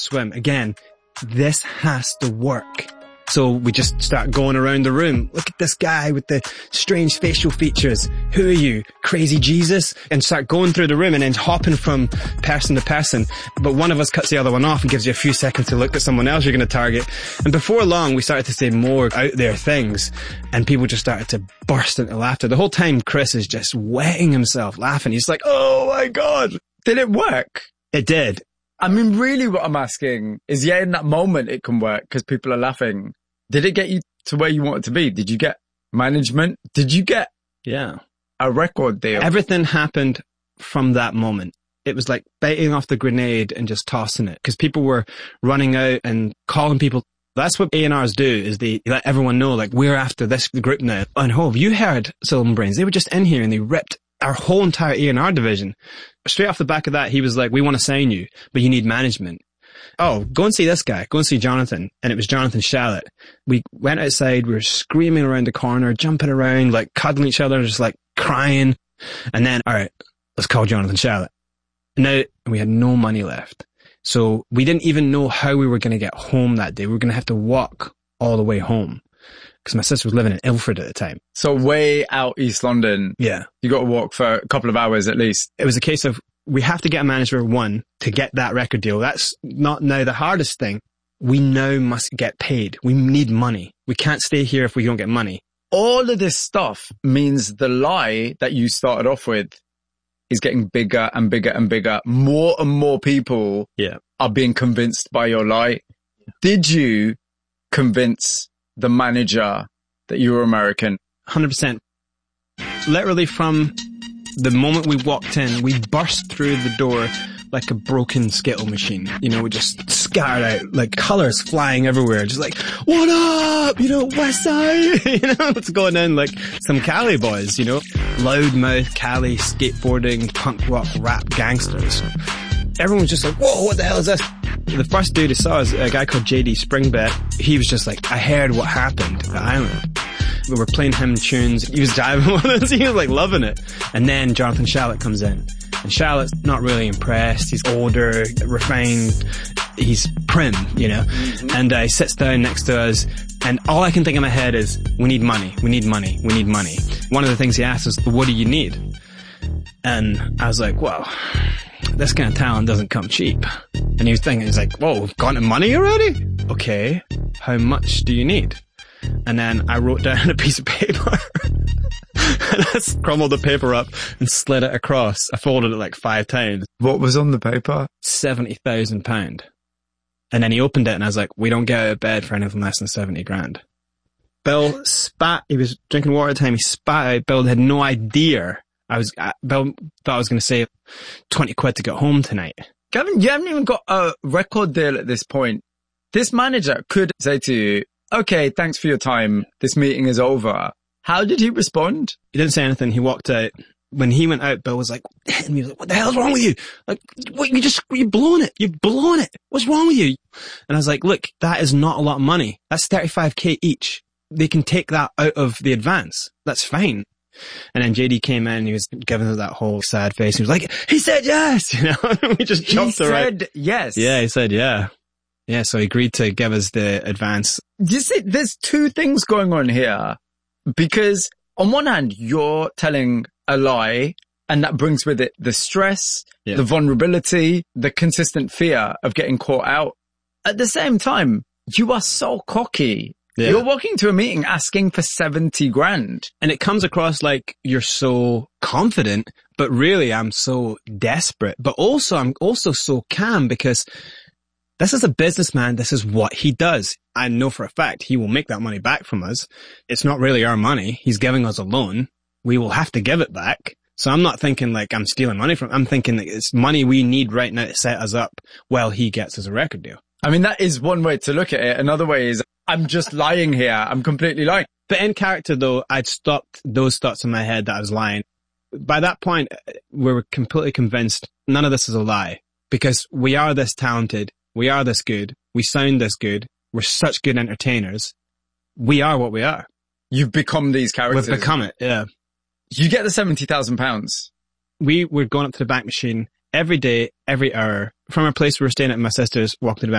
swim. Again, this has to work. So we just start going around the room. Look at this guy with the strange facial features. Who are you? Crazy Jesus? And start going through the room and then hopping from person to person. But one of us cuts the other one off and gives you a few seconds to look at someone else you're going to target. And before long, we started to say more out there things and people just started to burst into laughter. The whole time, Chris is just wetting himself laughing. He's like, oh my God. Did it work? It did. I mean, really what I'm asking is, yeah, in that moment it can work because people are laughing. Did it get you to where you wanted to be? Did you get management? Did you get a record deal? Everything happened from that moment. It was like biting off the grenade and just tossing it because people were running out and calling people. That's what A&Rs do, is they let everyone know, like, we're after this group now. And Hove, you heard Sullivan Brains. They were just in here and they ripped our whole entire A&R division. Straight off the back of that, he was like, we want to sign you, but you need management. Oh, go and see this guy. Go and see Jonathan. And it was Jonathan Shalit. We went outside. We were screaming around the corner, jumping around, like cuddling each other, just like crying. And then, all right, let's call Jonathan Shalit. Now, we had no money left. So we didn't even know how we were going to get home that day. We were going to have to walk all the way home because my sister was living in Ilford at the time. So way out East London. Yeah. You got to walk for a couple of hours at least. It was a case of, we have to get a manager, one, to get that record deal. That's not now the hardest thing. We now must get paid. We need money. We can't stay here if we don't get money. All of this stuff means the lie that you started off with is getting bigger and bigger and bigger. More and more people are being convinced by your lie. Did you convince the manager that you were American? 100%. Literally from the moment we walked in, we burst through the door like a broken Skittle machine. You know, we just scattered out, like colors flying everywhere. Just like, what up? You know, West Side? You know, what's going on? Like some Cali boys, you know, loudmouth Cali skateboarding, punk rock, rap gangsters. Everyone's just like, whoa, what the hell is this? The first dude I saw is a guy called JD Springbet. He was just like, I heard what happened at the island. We were playing him tunes. He was diving with us. He was like loving it. And then Jonathan Shalit comes in. And Shalit's not really impressed. He's older, refined. He's prim, you know. Mm-hmm. And he sits down next to us. And all I can think in my head is, we need money. We need money. We need money. One of the things he asked is, what do you need? And I was like, well, this kind of talent doesn't come cheap. And he was thinking, he's like, whoa, we've gotten money already? Okay. How much do you need? And then I wrote down a piece of paper and I crumbled the paper up and slid it across. I folded it like 5 times. What was on the paper? £70,000. And then he opened it and I was like, we don't get out of bed for anything less than 70 grand. Bill spat. He was drinking water at the time. He spat out. Bill had no idea. Bill thought I was going to say 20 quid to get home tonight. Gavin, you haven't even got a record deal at this point. This manager could say to you, okay, thanks for your time. This meeting is over. How did he respond? He didn't say anything. He walked out. When he went out, Bill was like, and he was like, what the hell's wrong with you? Like, what, you're blowing it. You've blown it. What's wrong with you? And I was like, look, that is not a lot of money. That's 35k each. They can take that out of the advance. That's fine. And then JD came in and he was giving us that whole sad face. He was like, he said yes. You know, we just jumped around. He said yes. Yeah, he said yeah. Yeah, so he agreed to give us the advance. You see, there's two things going on here. Because on one hand, you're telling a lie and that brings with it the stress, the vulnerability, the consistent fear of getting caught out. At the same time, you are so cocky. Yeah. You're walking to a meeting asking for 70 grand. And it comes across like you're so confident, but really I'm so desperate. But also, I'm also so calm because this is a businessman. This is what he does. I know for a fact he will make that money back from us. It's not really our money. He's giving us a loan. We will have to give it back. So I'm not thinking like I'm stealing money from him. I'm thinking that it's money we need right now to set us up while he gets us a record deal. I mean, that is one way to look at it. Another way is I'm just lying here. I'm completely lying. But in character though, I'd stopped those thoughts in my head that I was lying. By that point, we were completely convinced none of this is a lie because we are this talented. We are this good. We sound this good. We're such good entertainers. We are what we are. You've become these characters. We've become it, yeah. You get the £70,000. We were going up to the bank machine every day, every hour. From our place we were staying at my sister's, walking to the bank